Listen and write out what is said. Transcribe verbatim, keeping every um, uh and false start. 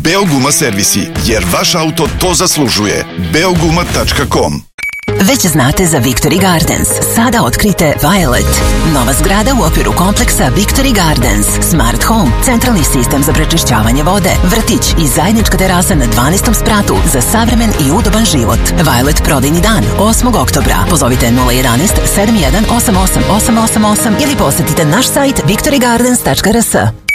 Beoguma servisi, jer vaš auto to zaslužuje. beoguma tačka com. Već znate za Victory Gardens. Sada otkrite Violet. Nova zgrada u okviru kompleksa Victory Gardens. Smart Home, centralni sistem za prečišćavanje vode, vrtić i zajednička terasa na dvanaestom spratu za savremen i udoban život. Violet prodajni dan osmog oktobra. Pozovite nula jedan sedam jedan osam osam osam osam osam ili posetite naš sajt victory gardens tačka r s.